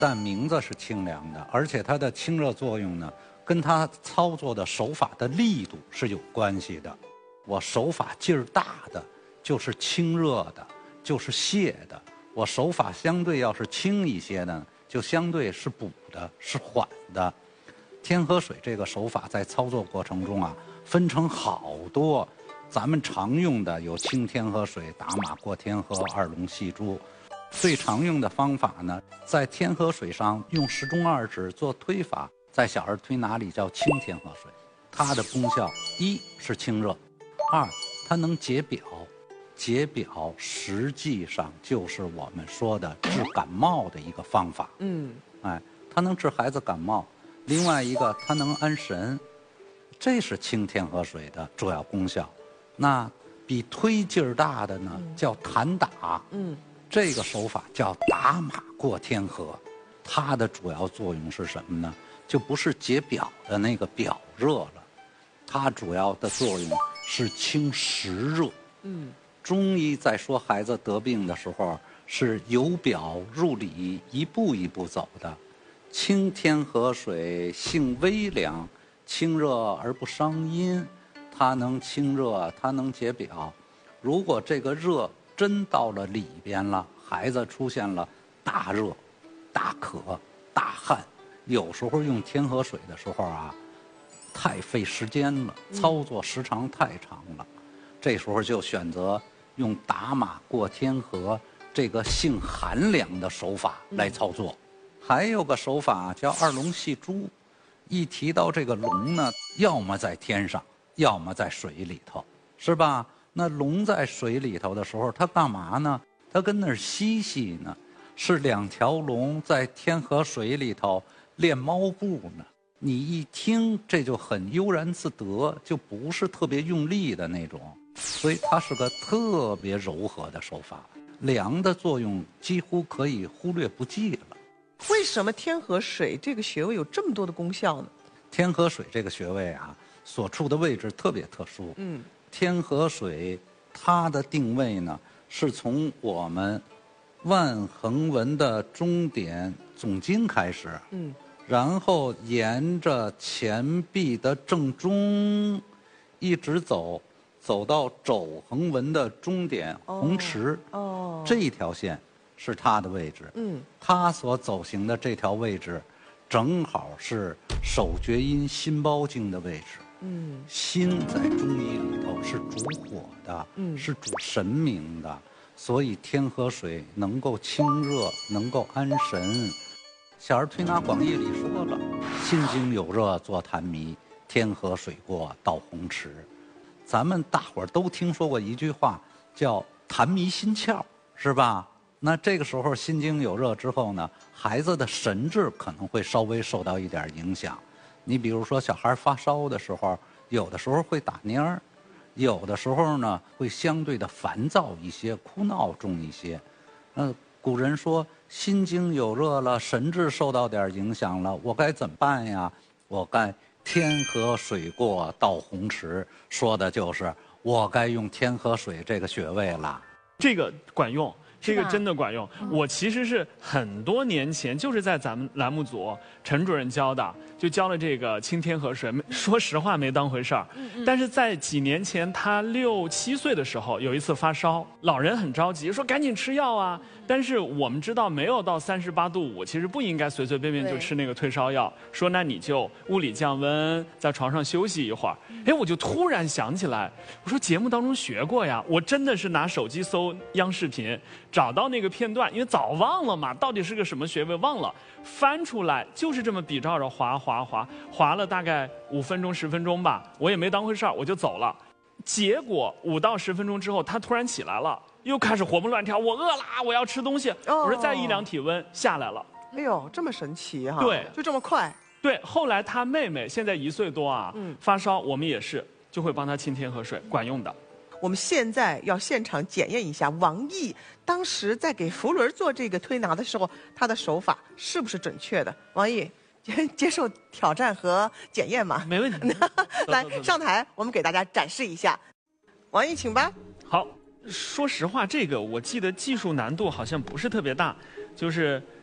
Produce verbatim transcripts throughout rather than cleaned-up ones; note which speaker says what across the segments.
Speaker 1: 但名字是清凉的，而且它的清热作用呢，跟它操作的手法的力度是有关系的。我手法劲儿大的，就是清热的，就是泻的；我手法相对要是轻一些呢，就相对是补的，是缓的。天河水这个手法在操作过程中啊，分成好多。咱们常用的有清天河水、打马过天河、二龙戏珠。最常用的方法呢，在天河水上用十中二指做推法，在小儿推拿里叫清天河水。它的功效一是清热，二它能解表。解表实际上就是我们说的治感冒的一个方法。嗯，哎，它能治孩子感冒。另外一个，它能安神，这是清天河水的主要功效。那比推劲儿大的呢，叫弹打。嗯。这个手法叫打马过天河，它的主要作用是什么呢？就不是解表的那个表热了，它主要的作用是清实热。嗯，中医在说孩子得病的时候，是由表入里，一步一步走的。清天河水性微凉，清热而不伤阴，它能清热，它能解表。如果这个热真到了里边了，孩子出现了大热、大渴、大汗，有时候用天河水的时候啊，太费时间了，操作时长太长了，这时候就选择用打马过天河这个性寒凉的手法来操作。还有个手法叫二龙戏珠，一提到这个龙呢，要么在天上，要么在水里头，是吧？那龙在水里头的时候，它干嘛呢？它跟那儿嬉戏呢，是两条龙在天河水里头练猫步呢。你一听，这就很悠然自得，就不是特别用力的那种，所以它是个特别柔和的手法，凉的作用几乎可以忽略不计了。
Speaker 2: 为什么天河水这个穴位有这么多的功效呢？
Speaker 1: 天河水这个穴位啊，所处的位置特别特殊。嗯。天河水它的定位呢，是从我们万横纹的中点总经开始，嗯，然后沿着前臂的正中一直走，走到肘横纹的终点红池，哦，这一条线是它的位置。嗯，它所走行的这条位置，正好是手厥阴心包经的位置。嗯，心在中医里头是主火的，嗯，是主神明的，所以天河水能够清热，能够安神。小儿推拿广义里说了，心经有热作痰迷，天河水过到红池。咱们大伙儿都听说过一句话，叫痰迷心窍，是吧？那这个时候心经有热之后呢，孩子的神志可能会稍微受到一点影响。你比如说小孩发烧的时候，有的时候会打蔫儿，有的时候呢会相对的烦躁一些，哭闹重一些。呃，古人说心经有热了，神志受到点影响了，我该怎么办呀？我该天河水过到红池，说的就是我该用天河水这个穴位了。
Speaker 3: 这个管用。这个真的管用。我其实是很多年前就是在咱们栏目组陈主任教的，就教了这个清天河水。说实话没当回事儿，但是在几年前他六七岁的时候有一次发烧，老人很着急说赶紧吃药啊。但是我们知道没有到三十八度五，其实不应该随随便便就吃那个退烧药。说那你就物理降温，在床上休息一会儿。哎，我就突然想起来，我说节目当中学过呀，我真的是拿手机搜央视频。找到那个片段，因为早忘了嘛，到底是个什么穴位忘了，翻出来就是这么比照着划划划，划了大概五分钟十分钟吧，我也没当回事儿，我就走了。结果五到十分钟之后，他突然起来了，又开始活蹦乱跳，我饿啦，我要吃东西。哦、我说再一量体温下来了。
Speaker 2: 哎呦，这么神奇哈！
Speaker 3: 对，
Speaker 2: 就这么快。
Speaker 3: 对，后来他妹妹现在一岁多啊，嗯，发烧我们也是就会帮他清天河水，管用的。
Speaker 2: 我们现在要现场检验一下王毅当时在给福伦做这个推拿的时候，他的手法是不是准确的？王毅，接受挑战和检验吗？
Speaker 3: 没问题。
Speaker 2: 来上台，我们给大家展示一下。王毅，请吧。
Speaker 3: 好，说实话，这个我记得技术难度好像不是特别大，就是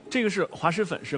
Speaker 3: 这个是滑石粉是。